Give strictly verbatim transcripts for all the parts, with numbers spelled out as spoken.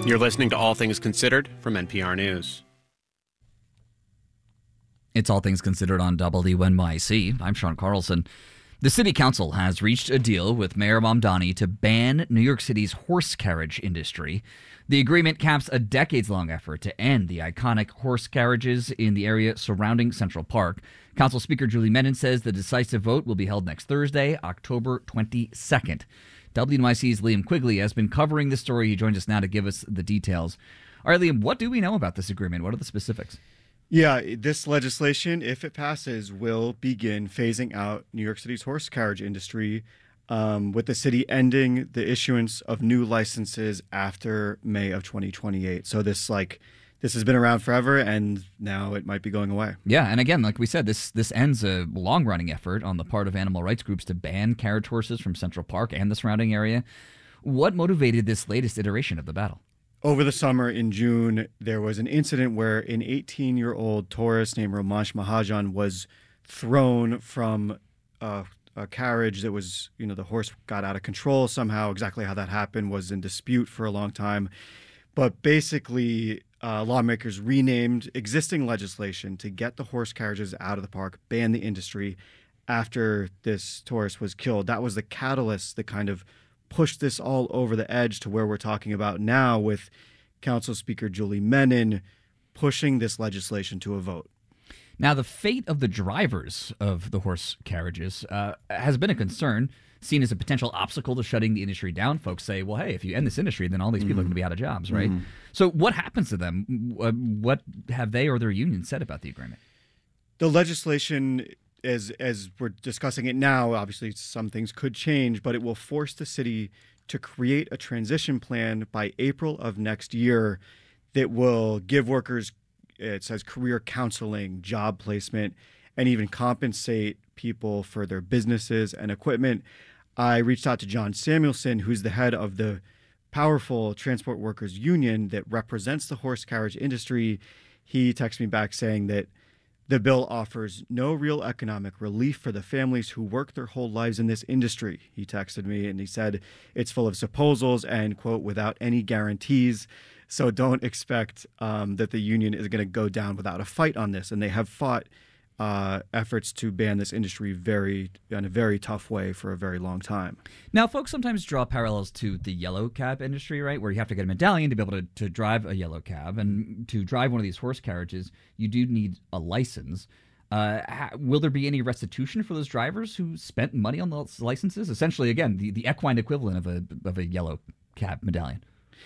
You're listening to All Things Considered from N P R News. It's All Things Considered on W N Y C. I'm Sean Carlson. The City Council has reached a deal with Mayor Mamdani to ban New York City's horse carriage industry. The agreement caps a decades-long effort to end the iconic horse carriages in the area surrounding Central Park. Council Speaker Julie Menin says the decisive vote will be held next Thursday, October twenty-second. W N Y C's Liam Quigley has been covering this story. He joins us now to give us the details. All right, Liam, what do we know about this agreement? What are the specifics? Yeah, this legislation, if it passes, will begin phasing out New York City's horse carriage industry, um, with the city ending the issuance of new licenses after May of twenty twenty-eight. So this, like, this has been around forever, and now it might be going away. Yeah, and again, like we said, this this ends a long-running effort on the part of animal rights groups to ban carriage horses from Central Park and the surrounding area. What motivated this latest iteration of the battle? Over the summer in June, there was an incident where an eighteen-year-old tourist named Romansh Mahajan was thrown from a, a carriage that was, you know, the horse got out of control somehow. Exactly how that happened was in dispute for a long time. But basically, uh, lawmakers renamed existing legislation to get the horse carriages out of the park, ban the industry after this tourist was killed. That was the catalyst that kind of pushed this all over the edge to where we're talking about now, with Council Speaker Julie Menin pushing this legislation to a vote. Now, the fate of the drivers of the horse carriages uh, has been a concern, seen as a potential obstacle to shutting the industry down. Folks say, well, hey, if you end this industry, then all these people mm-hmm. are going to be out of jobs, right? Mm-hmm. So what happens to them? What have they or their union said about the agreement? The legislation, As as we're discussing it now, obviously some things could change, but it will force the city to create a transition plan by April of next year that will give workers, it says, career counseling, job placement, and even compensate people for their businesses and equipment. I reached out to John Samuelson, who's the head of the powerful transport workers union that represents the horse carriage industry. He texted me back saying that the bill offers no real economic relief for the families who work their whole lives in this industry. He texted me and he said it's full of supposals and, quote, without any guarantees. So don't expect um, that the union is going to go down without a fight on this. And they have fought uh, efforts to ban this industry very in a very tough way for a very long time. Now, folks sometimes draw parallels to the yellow cab industry, right, where you have to get a medallion to be able to, to drive a yellow cab. And to drive one of these horse carriages, you do need a license. Uh, ha- will there be any restitution for those drivers who spent money on those licenses? Essentially, again, the, the equine equivalent of a of a yellow cab medallion.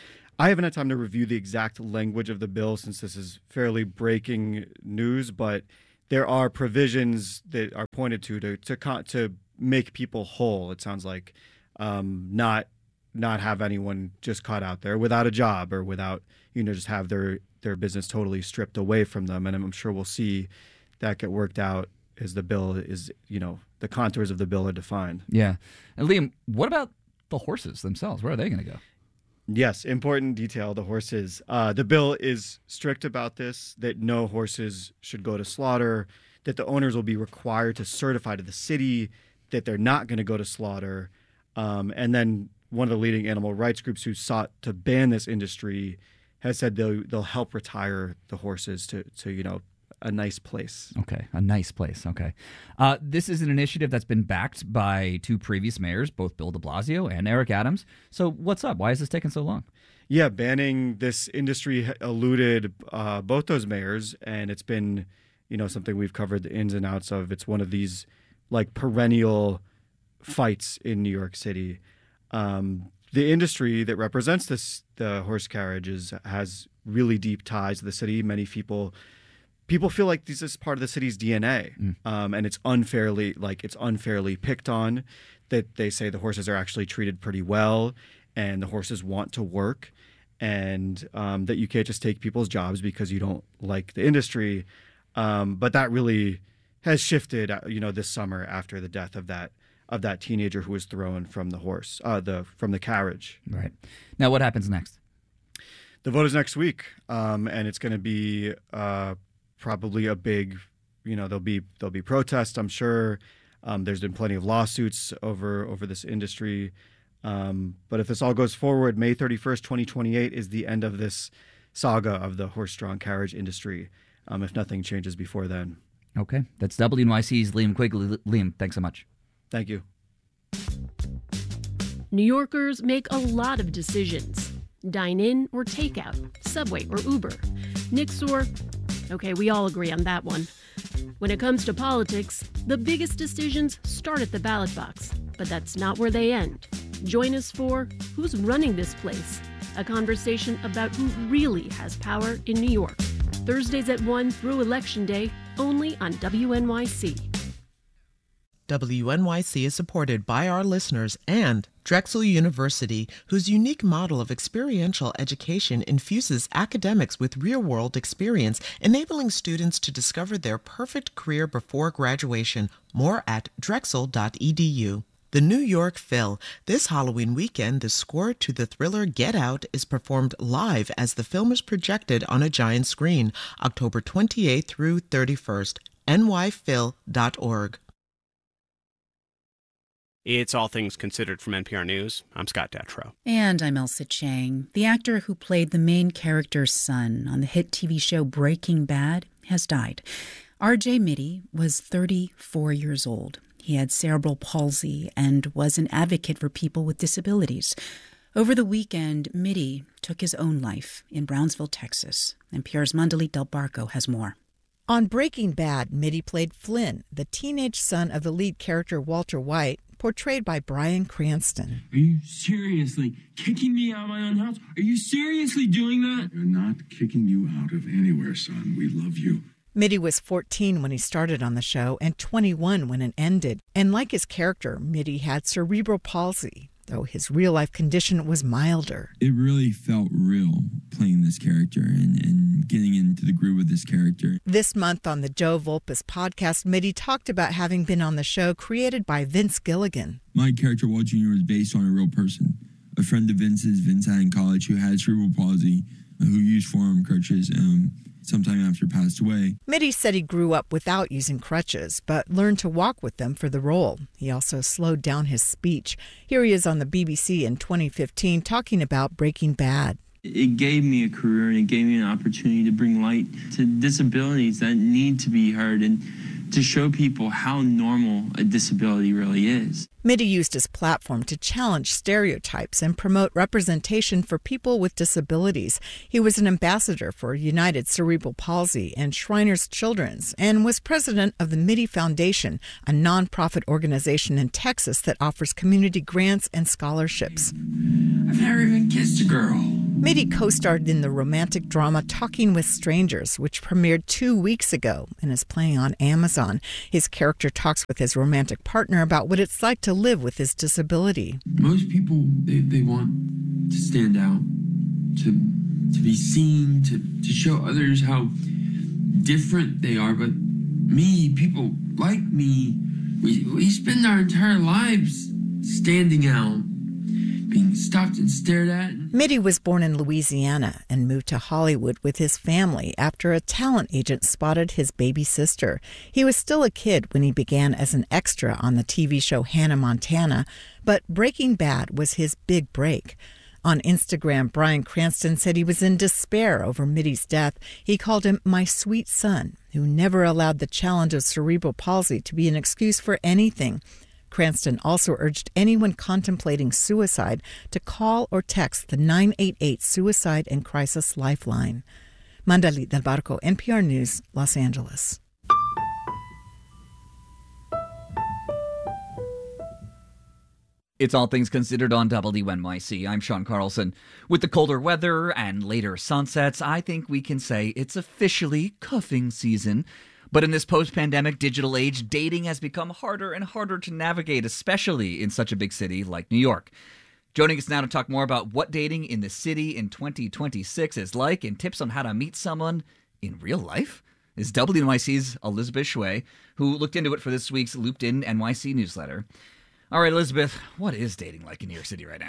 I haven't had time to review the exact language of the bill since this is fairly breaking news, but there are provisions that are pointed to to to, con- to make people whole. It sounds like um, not not have anyone just caught out there without a job or without, you know, just have their their business totally stripped away from them. And I'm sure we'll see that get worked out as the bill is, you know, the contours of the bill are defined. Yeah. And Liam, what about the horses themselves? Where are they going to go? Yes, important detail, the horses. Uh, the bill is strict about this, that no horses should go to slaughter, that the owners will be required to certify to the city that they're not going to go to slaughter. Um, and then one of the leading animal rights groups who sought to ban this industry has said they'll, they'll help retire the horses to, to, you know, a nice place. Okay, a nice place. Okay. Uh, this is an initiative that's been backed by two previous mayors, both Bill de Blasio and Eric Adams. So what's up? Why is this taking so long? Yeah, banning this industry eluded uh, both those mayors, and it's been, you know, something we've covered the ins and outs of. It's one of these, like, perennial fights in New York City. Um, the industry that represents this, the horse carriages, has really deep ties to the city. Many people... People feel like this is part of the city's D N A, mm. um, and it's unfairly like it's unfairly picked on. That they say the horses are actually treated pretty well, and the horses want to work, and um, that you can't just take people's jobs because you don't like the industry. Um, but that really has shifted, you know, this summer after the death of that of that teenager who was thrown from the horse, uh, the from the carriage. Right. Now, what happens next? The vote is next week, um, and it's going to be. Uh, Probably a big, you know, there'll be there'll be protests, I'm sure. Um, there's been plenty of lawsuits over over this industry. Um, but if this all goes forward, May thirty-first, twenty twenty-eight is the end of this saga of the horse-drawn carriage industry, um, if nothing changes before then. Okay. That's W N Y C's Liam Quigley. Liam, thanks so much. Thank you. New Yorkers make a lot of decisions. Dine in or takeout, Subway or Uber, Knicks or... Okay, we all agree on that one. When it comes to politics, the biggest decisions start at the ballot box, but that's not where they end. Join us for Who's Running This Place? A conversation about who really has power in New York. Thursdays at one through Election Day, only on W N Y C. W N Y C is supported by our listeners and Drexel University, whose unique model of experiential education infuses academics with real-world experience, enabling students to discover their perfect career before graduation. More at drexel dot e d u. The New York Phil. This Halloween weekend, the score to the thriller Get Out is performed live as the film is projected on a giant screen, October twenty-eighth through thirty-first. n y phil dot org. It's All Things Considered from N P R News. I'm Scott Detrow. And I'm Elsa Chang. The actor who played the main character's son on the hit T V show Breaking Bad has died. R J Mitte was thirty-four years old. He had cerebral palsy and was an advocate for people with disabilities. Over the weekend, Mitte took his own life in Brownsville, Texas. N P R's Mandalit Del Barco has more. On Breaking Bad, Mitte played Flynn, the teenage son of the lead character Walter White, portrayed by Bryan Cranston. Are you seriously kicking me out of my own house? Are you seriously doing that? We're not kicking you out of anywhere, son. We love you. Mitte was fourteen when he started on the show and twenty-one when it ended. And like his character, Mitte had cerebral palsy, though his real-life condition was milder. It really felt real playing this character and, and getting into the groove of this character. This month on the Joe Volpus podcast, Mitte talked about having been on the show created by Vince Gilligan. My character, Walt Junior, was based on a real person, a friend of Vince's, Vince had in college, who had cerebral palsy, who used forearm crutches, um, sometime after passed away. Mitte said he grew up without using crutches, but learned to walk with them for the role. He also slowed down his speech. Here he is on the B B C in twenty fifteen talking about Breaking Bad. It gave me a career and it gave me an opportunity to bring light to disabilities that need to be heard and to show people how normal a disability really is. Mitte used his platform to challenge stereotypes and promote representation for people with disabilities. He was an ambassador for United Cerebral Palsy and Shriners Children's and was president of the Mitte Foundation, a nonprofit organization in Texas that offers community grants and scholarships. I've never even kissed a girl. Mitte co-starred in the romantic drama Talking with Strangers, which premiered two weeks ago and is playing on Amazon. His character talks with his romantic partner about what it's like to live with his disability. Most people, they, they want to stand out, to to be seen, to, to show others how different they are. But me, people like me, we, we spend our entire lives standing out, being stopped and stared at. Mitte was born in Louisiana and moved to Hollywood with his family after a talent agent spotted his baby sister. He was still a kid when he began as an extra on the T V show Hannah Montana, but Breaking Bad was his big break. On Instagram, Bryan Cranston said he was in despair over Mitte's death. He called him my sweet son, who never allowed the challenge of cerebral palsy to be an excuse for anything. Cranston also urged anyone contemplating suicide to call or text the nine eight eight Suicide and Crisis Lifeline. Mandalit Del Barco, N P R News, Los Angeles. It's All Things Considered on W N Y C. I'm Sean Carlson. With the colder weather and later sunsets, I think we can say it's officially cuffing season. But in this post-pandemic digital age, dating has become harder and harder to navigate, especially in such a big city like New York. Joining us now to talk more about what dating in the city in twenty twenty-six is like and tips on how to meet someone in real life is W N Y C's Elizabeth Shui, who looked into it for this week's Looped In N Y C newsletter. All right, Elizabeth, what is dating like in New York City right now?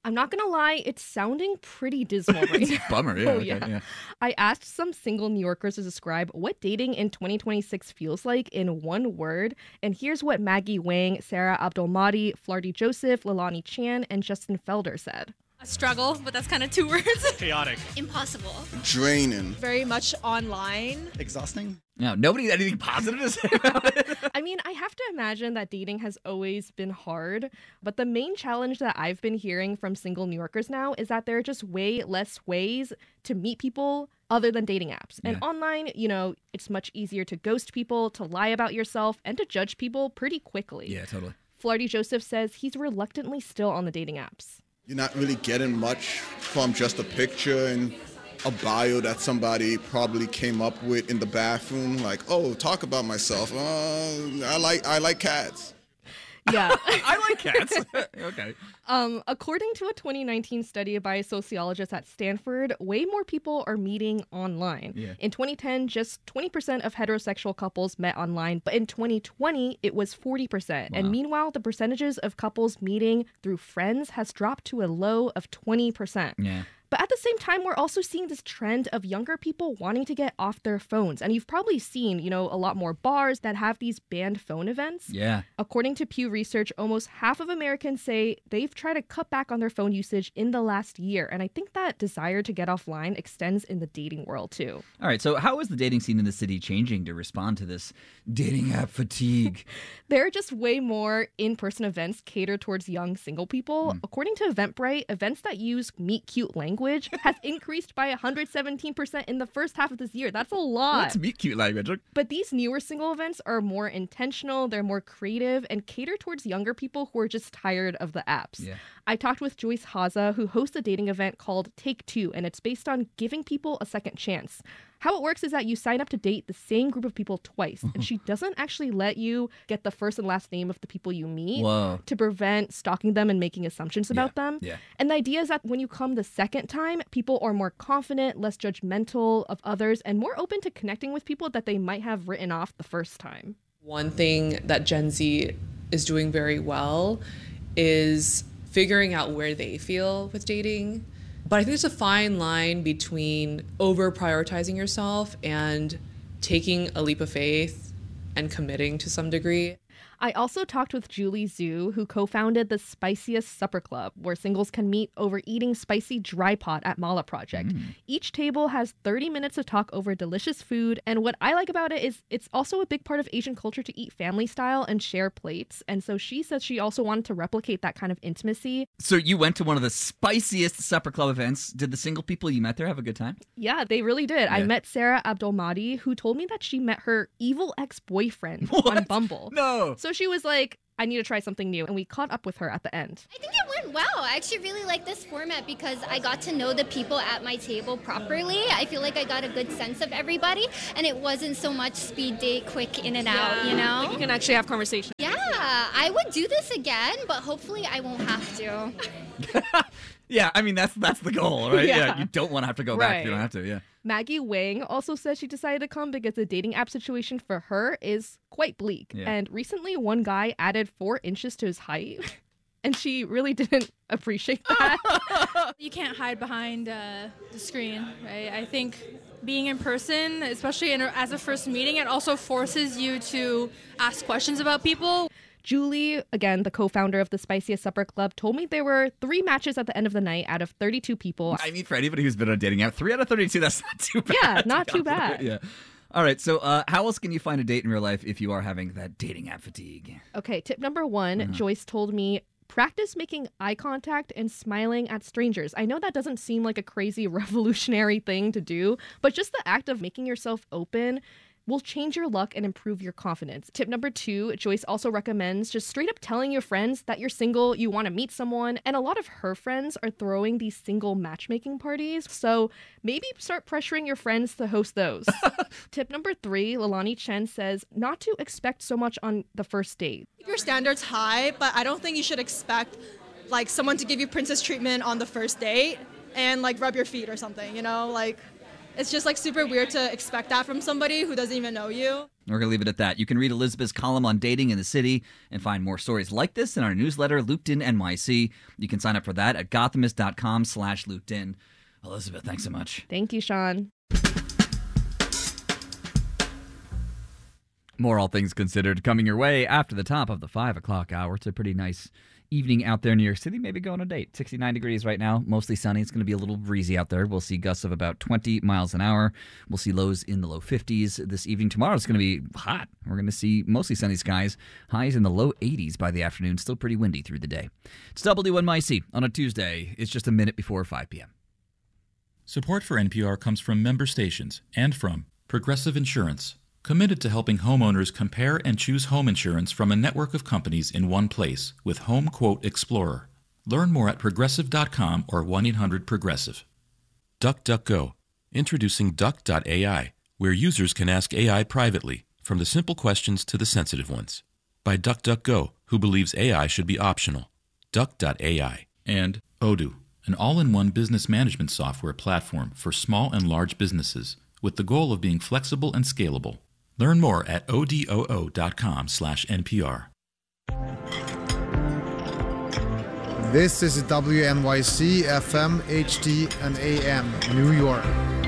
I'm not going to lie, it's sounding pretty dismal right now. Bummer, yeah. Oh, okay, yeah. yeah. I asked some single New Yorkers to describe what dating in twenty twenty-six feels like in one word. And here's what Maggie Wang, Sarah Abdulmadi, Flarty Joseph, Lalani Chan, and Justin Felder said. A struggle, but that's kind of two words. Chaotic. Impossible. Draining. Very much online. Exhausting. No, nobody had anything positive to say about it. I mean, I have to imagine that dating has always been hard, but the main challenge that I've been hearing from single New Yorkers now is that there are just way less ways to meet people other than dating apps. And Yeah. online, you know, it's much easier to ghost people, to lie about yourself, and to judge people pretty quickly. Yeah, totally. Flarty Joseph says he's reluctantly still on the dating apps. You're not really getting much from just a picture and a bio that somebody probably came up with in the bathroom. Like, oh, talk about myself. Uh, I like I like cats. Yeah. I like cats. Okay. Um, according to a twenty nineteen study by a sociologist at Stanford, way more people are meeting online. Yeah. In twenty ten, just twenty percent of heterosexual couples met online, but in twenty twenty, it was forty percent. Wow. And meanwhile, the percentages of couples meeting through friends has dropped to a low of twenty percent. Yeah. But at the same time, we're also seeing this trend of younger people wanting to get off their phones. And you've probably seen, you know, a lot more bars that have these banned phone events. Yeah. According to Pew Research, almost half of Americans say they've tried to cut back on their phone usage in the last year. And I think that desire to get offline extends in the dating world, too. All right, so how is the dating scene in the city changing to respond to this dating app fatigue? There are just way more in-person events catered towards young single people. Mm. According to Eventbrite, events that use meet cute language has increased by one hundred seventeen percent in the first half of this year. That's a lot. Let's meet cute language. But these newer single events are more intentional, they're more creative, and cater towards younger people who are just tired of the apps. Yeah. I talked with Joyce Haza, who hosts a dating event called Take Two, and it's based on giving people a second chance. How it works is that you sign up to date the same group of people twice, and she doesn't actually let you get the first and last name of the people you meet Whoa. to prevent stalking them and making assumptions about them. Yeah. And the idea is that when you come the second time, people are more confident, less judgmental of others, and more open to connecting with people that they might have written off the first time. One thing that Gen Z is doing very well is figuring out where they feel with dating. But I think there's a fine line between over prioritizing yourself and taking a leap of faith and committing to some degree. I also talked with Julie Zhu, who co-founded the Spiciest Supper Club, where singles can meet over eating spicy dry pot at Mala Project. Mm. Each table has thirty minutes to talk over delicious food, and what I like about it is it's also a big part of Asian culture to eat family style and share plates, and so she says she also wanted to replicate that kind of intimacy. So you went to one of the spiciest supper club events. Did the single people you met there have a good time? Yeah, they really did. Yeah. I met Sarah Abdulmadi, who told me that she met her evil ex-boyfriend on Bumble. No. So she was like, I need to try something new. And we caught up with her at the end. I think it went well. I actually really like this format because I got to know the people at my table properly. I feel like I got a good sense of everybody, and it wasn't so much speed date, quick in and out, you know? Like you can actually have conversation. Yeah, I would do this again, but hopefully I won't have to. Yeah, I mean, that's that's the goal, right? Yeah, Yeah. you don't want to have to go back if you Right. don't have to, yeah. Maggie Wang also said she decided to come because the dating app situation for her is quite bleak. Yeah. And recently, one guy added four inches to his height, and she really didn't appreciate that. You can't hide behind uh, the screen, right? I think being in person, especially in a, as a first meeting, it also forces you to ask questions about people. Julie, again, the co-founder of the Spiciest Supper Club, told me there were three matches at the end of the night out of thirty-two people. I mean, for anybody who's been on a dating app, three out of thirty-two, that's not too bad. Yeah, not to too be honest. bad. Yeah. All right, so uh, how else can you find a date in real life if you are having that dating app fatigue? Okay, tip number one, Uh-huh. Joyce told me, practice making eye contact and smiling at strangers. I know that doesn't seem like a crazy revolutionary thing to do, but just the act of making yourself open will change your luck and improve your confidence. Tip number two, Joyce also recommends just straight up telling your friends that you're single, you want to meet someone, and a lot of her friends are throwing these single matchmaking parties, so maybe start pressuring your friends to host those. Tip number three, Lalani Chen says not to expect so much on the first date. Keep your standards high, but I don't think you should expect like someone to give you princess treatment on the first date and like rub your feet or something, you know, like it's just like super weird to expect that from somebody who doesn't even know you. We're going to leave it at that. You can read Elizabeth's column on dating in the city and find more stories like this in our newsletter, Looped In N Y C. You can sign up for that at gothamist.com slash looped in. Elizabeth, thanks so much. Thank you, Sean. More All Things Considered coming your way after the top of the five o'clock hour. It's a pretty nice evening out there in New York City. Maybe go on a date. sixty-nine degrees right now, mostly sunny. It's going to be a little breezy out there. We'll see gusts of about twenty miles an hour. We'll see lows in the low fifties this evening. Tomorrow it's going to be hot. We're going to see mostly sunny skies. Highs in the low eighties by the afternoon. Still pretty windy through the day. It's W N Y C on a Tuesday. It's just a minute before five p.m. Support for N P R comes from member stations and from Progressive Insurance, committed to helping homeowners compare and choose home insurance from a network of companies in one place with Home Quote Explorer. Learn more at progressive dot com or one eight hundred progressive. DuckDuckGo, introducing Duck dot A I, where users can ask A I privately, from the simple questions to the sensitive ones. By DuckDuckGo, who believes A I should be optional. Duck dot A I. And Odoo, an all-in-one business management software platform for small and large businesses, with the goal of being flexible and scalable. Learn more at odoo dot com slash N P R. This is W N Y C F M, H D, and A M, New York.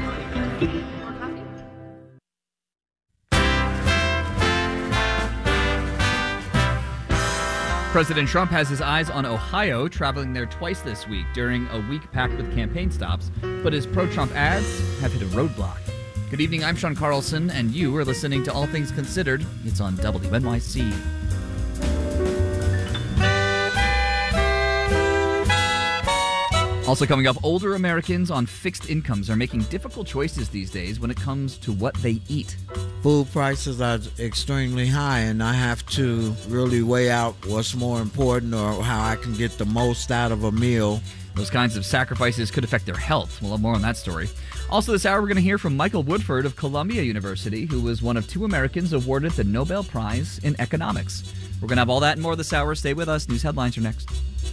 President Trump has his eyes on Ohio, traveling there twice this week during a week packed with campaign stops, but his pro-Trump ads have hit a roadblock. Good evening, I'm Sean Carlson, and you are listening to All Things Considered. It's on W N Y C. Also coming up, older Americans on fixed incomes are making difficult choices these days when it comes to what they eat. Food prices are extremely high, and I have to really weigh out what's more important or how I can get the most out of a meal. Those kinds of sacrifices could affect their health. We'll have more on that story. Also this hour, we're going to hear from Michael Woodford of Columbia University, who was one of two Americans awarded the Nobel Prize in Economics. We're going to have all that and more this hour. Stay with us. News headlines are next.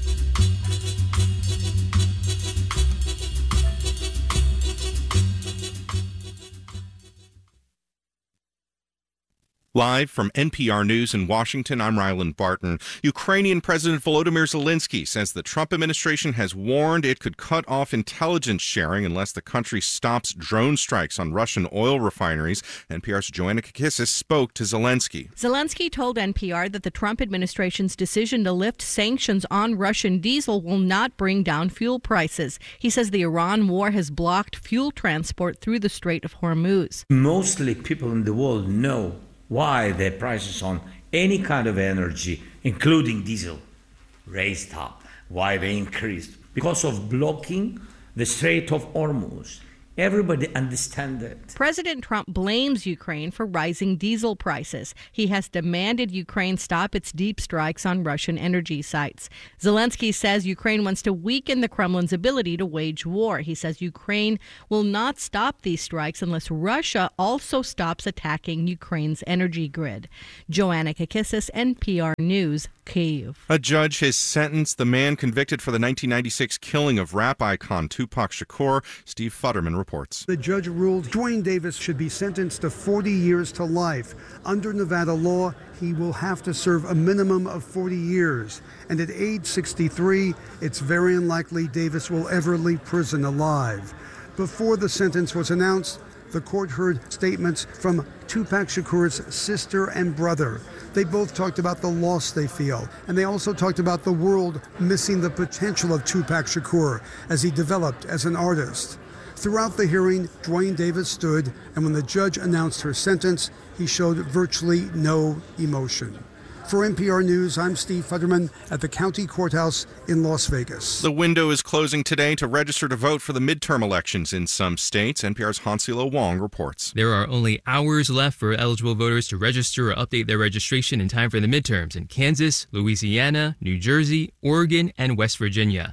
Live from N P R News in Washington, I'm Ryland Barton. Ukrainian President Volodymyr Zelensky says the Trump administration has warned it could cut off intelligence sharing unless the country stops drone strikes on Russian oil refineries. N P R's Joanna Kakissis spoke to Zelensky. Zelensky told N P R that the Trump administration's decision to lift sanctions on Russian diesel will not bring down fuel prices. He says the Iran war has blocked fuel transport through the Strait of Hormuz. Mostly people in the world know why the prices on any kind of energy, including diesel, raised up, why they increased. Because of blocking the Strait of Hormuz. Everybody understands it. President Trump blames Ukraine for rising diesel prices. He has demanded Ukraine stop its deep strikes on Russian energy sites. Zelensky says Ukraine wants to weaken the Kremlin's ability to wage war. He says Ukraine will not stop these strikes unless Russia also stops attacking Ukraine's energy grid. Joanna Kakissis, N P R News, Kyiv. A judge has sentenced the man convicted for the nineteen ninety-six killing of rap icon Tupac Shakur. Steve Futterman reports. The judge ruled Dwayne Davis should be sentenced to forty years to life. Under Nevada law, he will have to serve a minimum of forty years. And at age sixty-three, it's very unlikely Davis will ever leave prison alive. Before the sentence was announced, the court heard statements from Tupac Shakur's sister and brother. They both talked about the loss they feel, and they also talked about the world missing the potential of Tupac Shakur as he developed as an artist. Throughout the hearing, Dwayne Davis stood, and when the judge announced her sentence, he showed virtually no emotion. For N P R News, I'm Steve Futterman at the county courthouse in Las Vegas. The window is closing today to register to vote for the midterm elections in some states. N P R's Hansilo Wong reports. There are only hours left for eligible voters to register or update their registration in time for the midterms in Kansas, Louisiana, New Jersey, Oregon, and West Virginia.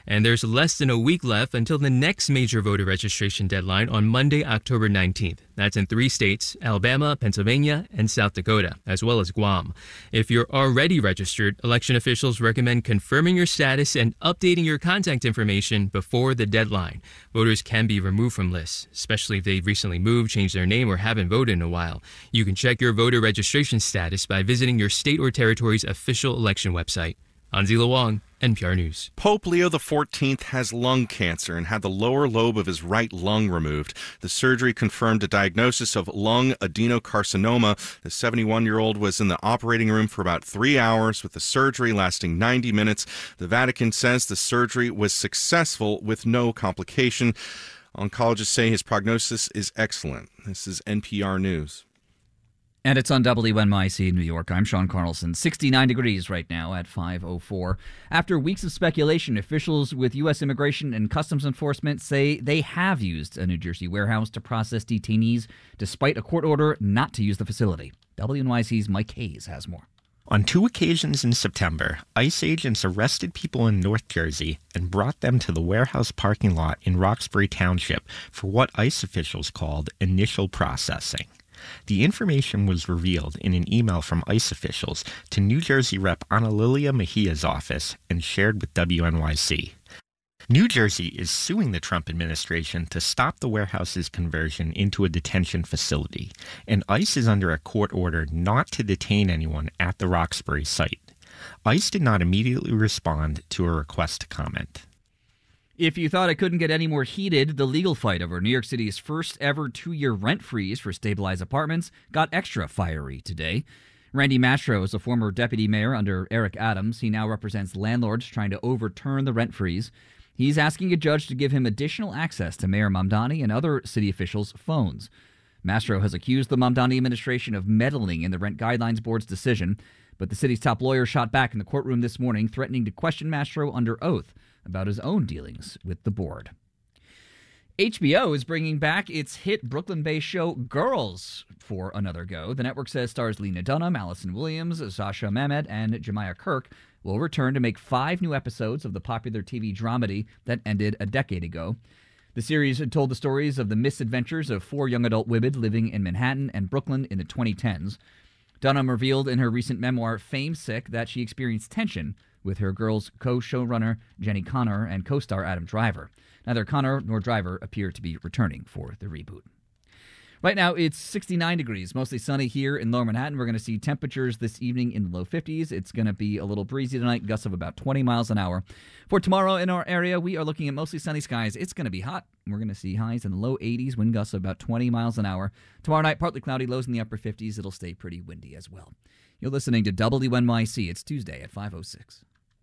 And there's less than a week left until the next major voter registration deadline on Monday, October nineteenth. That's in three states, Alabama, Pennsylvania, and South Dakota, as well as Guam. If you're already registered, election officials recommend confirming your status and updating your contact information before the deadline. Voters can be removed from lists, especially if they've recently moved, changed their name, or haven't voted in a while. You can check your voter registration status by visiting your state or territory's official election website. Anzila Wong, N P R News. Pope Leo the fourteenth has lung cancer and had the lower lobe of his right lung removed. The surgery confirmed a diagnosis of lung adenocarcinoma. The seventy-one-year-old was in the operating room for about three hours, with the surgery lasting ninety minutes. The Vatican says the surgery was successful with no complication. Oncologists say his prognosis is excellent. This is N P R News. And it's on W N Y C in New York. I'm Sean Carlson. sixty-nine degrees right now at five oh four. After weeks of speculation, officials with U S Immigration and Customs Enforcement say they have used a New Jersey warehouse to process detainees, despite a court order not to use the facility. W N Y C's Mike Hayes has more. On two occasions in September, ICE agents arrested people in North Jersey and brought them to the warehouse parking lot in Roxbury Township for what ICE officials called initial processing. The information was revealed in an email from ICE officials to New Jersey Rep Ana Lilia Mejia's office and shared with W N Y C. New Jersey is suing the Trump administration to stop the warehouse's conversion into a detention facility, and ICE is under a court order not to detain anyone at the Roxbury site. ICE did not immediately respond to a request to comment. If you thought it couldn't get any more heated, the legal fight over New York City's first ever two-year rent freeze for stabilized apartments got extra fiery today. Randy Mastro is a former deputy mayor under Eric Adams. He now represents landlords trying to overturn the rent freeze. He's asking a judge to give him additional access to Mayor Mamdani and other city officials' phones. Mastro has accused the Mamdani administration of meddling in the Rent Guidelines Board's decision, but the city's top lawyer shot back in the courtroom this morning, threatening to question Mastro under oath about his own dealings with the board. H B O is bringing back its hit Brooklyn-based show Girls for another go. The network says stars Lena Dunham, Allison Williams, Sasha Mehmet, and Jemiah Kirk will return to make five new episodes of the popular T V dramedy that ended a decade ago. The series had told the stories of the misadventures of four young adult women living in Manhattan and Brooklyn in the twenty tens. Dunham revealed in her recent memoir, Fame Sick, that she experienced tension with her Girls co-showrunner Jenny Connor and co-star Adam Driver. Neither Connor nor Driver appear to be returning for the reboot. Right now, it's sixty-nine degrees, mostly sunny here in Lower Manhattan. We're going to see temperatures this evening in the low fifties. It's going to be a little breezy tonight, gusts of about twenty miles an hour. For tomorrow in our area, we are looking at mostly sunny skies. It's going to be hot. We're going to see highs in the low eighties, wind gusts of about twenty miles an hour. Tomorrow night, partly cloudy, lows in the upper fifties. It'll stay pretty windy as well. You're listening to W N Y C. It's Tuesday at five oh six.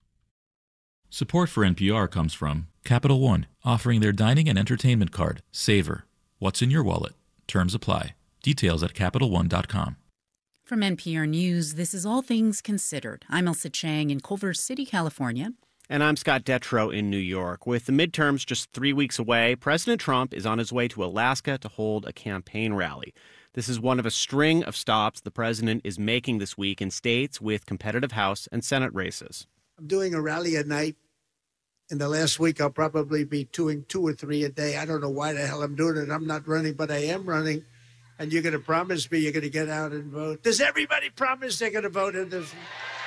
Support for N P R comes from Capital One, offering their dining and entertainment card, Savor. What's in your wallet? Terms apply. Details at Capital One dot com. From N P R News, this is All Things Considered. I'm Elsa Chang in Culver City, California. And I'm Scott Detrow in New York. With the midterms just three weeks away, President Trump is on his way to Alaska to hold a campaign rally. This is one of a string of stops the president is making this week in states with competitive House and Senate races. I'm doing a rally at night. In the last week, I'll probably be doing two or three a day. I don't know why the hell I'm doing it. I'm not running, but I am running. And you're going to promise me you're going to get out and vote. Does everybody promise they're going to vote in this?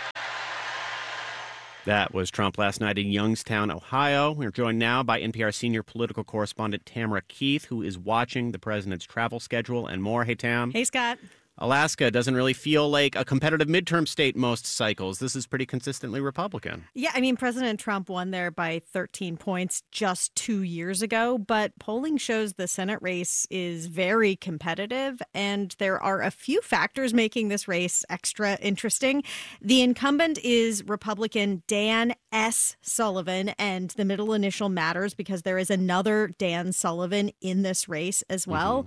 That was Trump last night in Youngstown, Ohio. We're joined now by N P R senior political correspondent Tamara Keith, who is watching the president's travel schedule and more. Hey, Tam. Hey, Scott. Alaska doesn't really feel like a competitive midterm state most cycles. This is pretty consistently Republican. Yeah, I mean, President Trump won there by thirteen points just two years ago, but polling shows the Senate race is very competitive, and there are a few factors making this race extra interesting. The incumbent is Republican Dan S. Sullivan, and the middle initial matters because there is another Dan Sullivan in this race as well. Mm-hmm.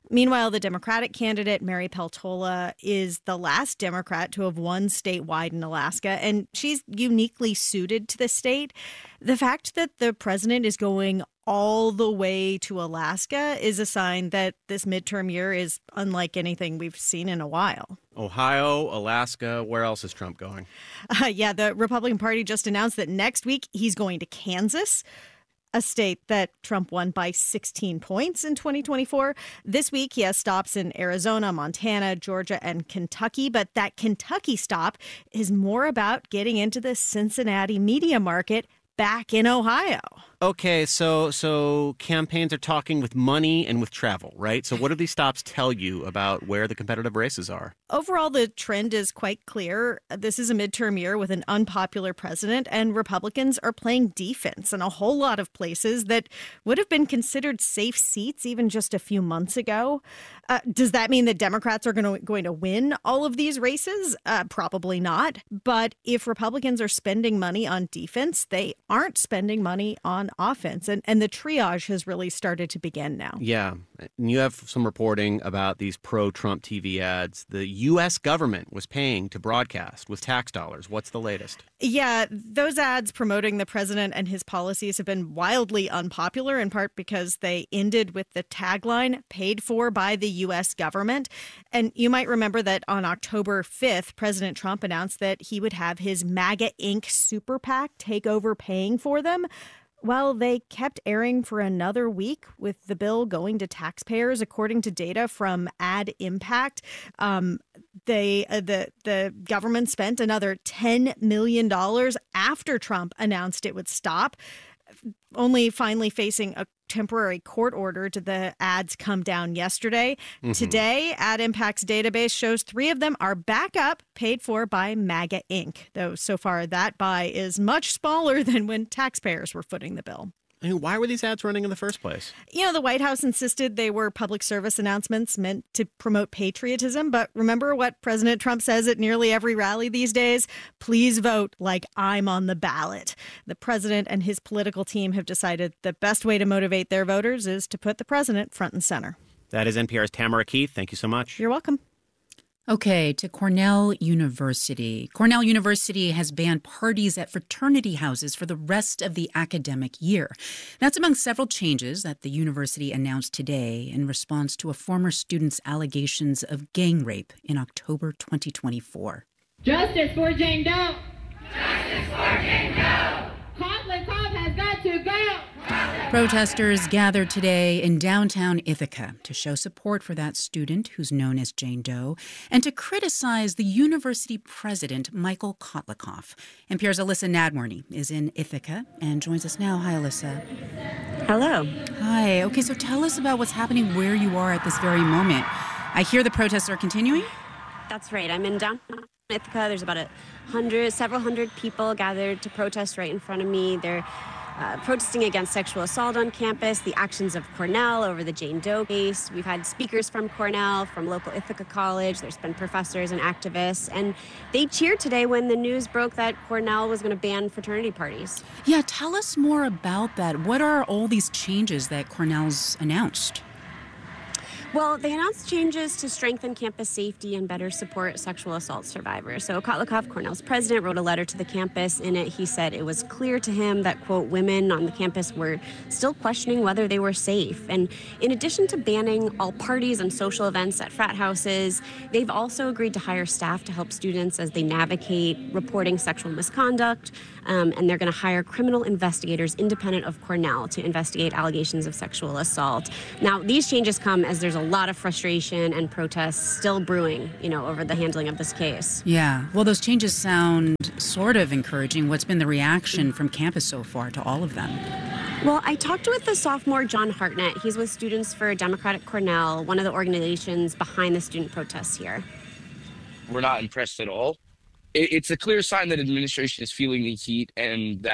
Meanwhile, the Democratic candidate, Mary Peltola, is the last Democrat to have won statewide in Alaska, and she's uniquely suited to the state. The fact that the president is going all the way to Alaska is a sign that this midterm year is unlike anything we've seen in a while. Ohio, Alaska, where else is Trump going? Uh, yeah, the Republican Party just announced that next week he's going to Kansas, a state that Trump won by sixteen points in twenty twenty-four. This week, he has stops in Arizona, Montana, Georgia, and Kentucky. But that Kentucky stop is more about getting into the Cincinnati media market back in Ohio. Okay, so so campaigns are talking with money and with travel, right? So what do these stops tell you about where the competitive races are? Overall, the trend is quite clear. This is a midterm year with an unpopular president, and Republicans are playing defense in a whole lot of places that would have been considered safe seats even just a few months ago. Uh, does that mean that Democrats are going to, going to win all of these races? Uh, probably not. But if Republicans are spending money on defense, they aren't spending money on offense. And, and the triage has really started to begin now. Yeah. And you have some reporting about these pro-Trump T V ads. The U S government was paying to broadcast with tax dollars. What's the latest? Yeah, those ads promoting the president and his policies have been wildly unpopular, in part because they ended with the tagline, paid for by the U S government. And you might remember that on October fifth, President Trump announced that he would have his MAGA Incorporated super PAC take over paying for them. Well, they kept airing for another week with the bill going to taxpayers, according to data from Ad Impact. Um, they uh, the the government spent another ten million dollars after Trump announced it would stop. Only finally facing a temporary court order did the ads come down yesterday. Mm-hmm. Today, Ad Impact's database shows three of them are back up, paid for by MAGA Incorporated, though so far that buy is much smaller than when taxpayers were footing the bill. I mean, why were these ads running in the first place? You know, the White House insisted they were public service announcements meant to promote patriotism. But remember what President Trump says at nearly every rally these days? Please vote like I'm on the ballot. The president and his political team have decided the best way to motivate their voters is to put the president front and center. That is N P R's Tamara Keith. Thank you so much. You're welcome. Okay, to Cornell University. Cornell University has banned parties at fraternity houses for the rest of the academic year. That's among several changes that the university announced today in response to a former student's allegations of gang rape in October twenty twenty-four. Justice for Jane Doe! Justice for Jane Doe! Kotlikoff has got to go! Protesters gathered today in downtown Ithaca to show support for that student who's known as Jane Doe and to criticize the university president, Michael Kotlikoff. N P R's Alyssa Nadworny is in Ithaca and joins us now. Hi, Alyssa. Hello. Hi. Okay, so tell us about what's happening where you are at this very moment. I hear the protests are continuing? That's right. I'm in downtown Ithaca. There's about a hundred, several hundred people gathered to protest right in front of me. They're Uh, protesting against sexual assault on campus, the actions of Cornell over the Jane Doe case. We've had speakers from Cornell, from local Ithaca College. There's been professors and activists. And they cheered today when the news broke that Cornell was going to ban fraternity parties. Yeah, tell us more about that. What are all these changes that Cornell's announced? Well, they announced changes to strengthen campus safety and better support sexual assault survivors. So Kotlikoff, Cornell's president, wrote a letter to the campus. In it, he said it was clear to him that, quote, women on the campus were still questioning whether they were safe. And in addition to banning all parties and social events at frat houses, they've also agreed to hire staff to help students as they navigate reporting sexual misconduct. Um, and they're going to hire criminal investigators independent of Cornell to investigate allegations of sexual assault. Now, these changes come as there's a lot of frustration and protests still brewing, you know, over the handling of this case. Yeah. Well, those changes sound sort of encouraging. What's been the reaction from campus so far to all of them? Well, I talked with the sophomore John Hartnett. He's with Students for Democratic Cornell, one of the organizations behind the student protests here. We're not impressed at all. It's a clear sign that administration is feeling the heat and that